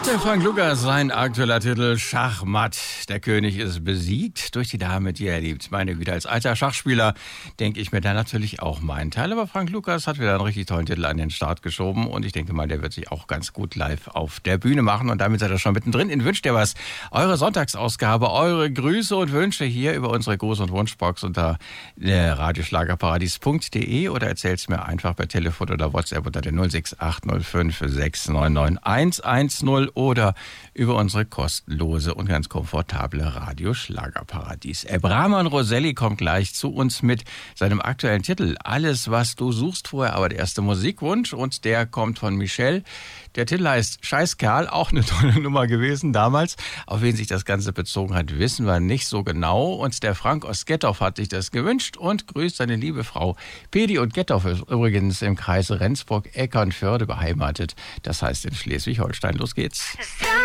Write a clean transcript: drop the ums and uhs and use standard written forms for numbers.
Der Frank Lukas, sein aktueller Titel Schachmatt. Der König ist besiegt durch die Dame, die er liebt. Meine Güte, als alter Schachspieler denke ich mir da natürlich auch meinen Teil. Aber Frank Lukas hat wieder einen richtig tollen Titel an den Start geschoben. Und ich denke mal, der wird sich auch ganz gut live auf der Bühne machen. Und damit seid ihr schon mittendrin in Wünscht ihr was? Eure Sonntagsausgabe, eure Grüße und Wünsche hier über unsere Gruß- und Wunschbox unter radioschlagerparadies.de oder erzählt's mir einfach per Telefon oder WhatsApp unter der 06805 699 110 oder über unsere kostenlose und ganz komfortable Radio-Schlagerparadies. Rahman Roselli kommt gleich zu uns mit seinem aktuellen Titel Alles, was du suchst. Vorher aber der erste Musikwunsch und der kommt von Michelle. Der Titel heißt Scheißkerl, auch eine tolle Nummer gewesen damals. Auf wen sich das Ganze bezogen hat, wissen wir nicht so genau. Und der Frank aus Gettorf hat sich das gewünscht und grüßt seine liebe Frau. Pedi und Gettorf ist übrigens im Kreis Rendsburg-Eckernförde beheimatet. Das heißt in Schleswig-Holstein. Los geht's.